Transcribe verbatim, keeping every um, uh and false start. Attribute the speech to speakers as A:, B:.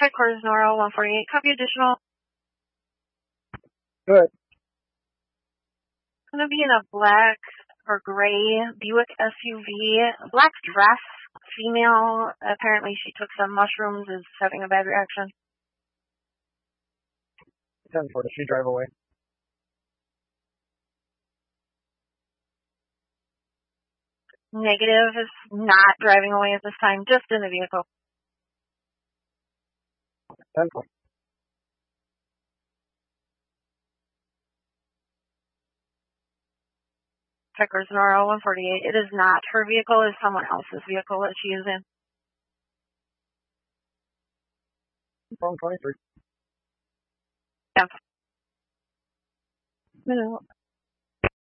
A: Headquarters Nora one forty-eight. Copy additional.
B: Good.
A: It's going to be in a black or gray Buick S U V. Black dress. Female. Apparently she took some mushrooms, is having a bad reaction.
B: ten four, does she drive away?
A: Negative, is not driving away at this time, just in the vehicle.
B: ten four.
A: Checkers Nora one forty-eight. It is not her vehicle, it's someone else's vehicle that she is in.
B: Phone twenty-three.
A: Yeah.